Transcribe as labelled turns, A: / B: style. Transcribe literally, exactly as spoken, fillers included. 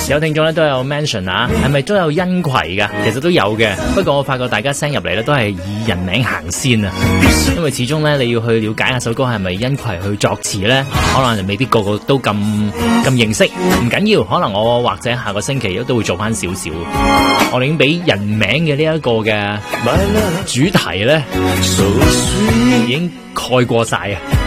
A: 有聽眾咧都有 mention 啊，係咪都有因葵噶？其實都有嘅，不過我發覺大家 send 入嚟咧都係以人名行先啊，因為始終咧你要去了解下首歌係咪因葵去作詞咧，可能就未必個個都咁咁認識。唔緊要，可能我或者下個星期都會做翻少少。我哋已經俾人名嘅呢一個嘅主題咧，已經蓋過晒啊！